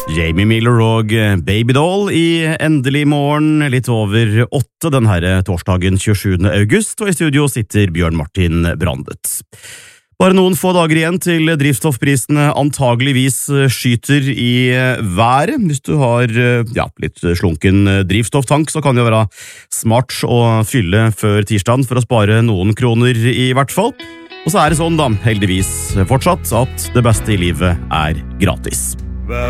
Jamie Miller og Babydoll i Endelig morgen, litt over 8 denne torsdagen 27. august, og i studio sitter Bjørn Martin Brandet. Bare noen få dager igjen til drivstoffprisene antageligvis skyter i været. Hvis du har litt slunken drivstofftank, så kan det jo være smart å fylle før tirsdagen for å spare noen kroner i hvert fall. Og så det sånn da, heldigvis fortsatt, at det beste i livet gratis.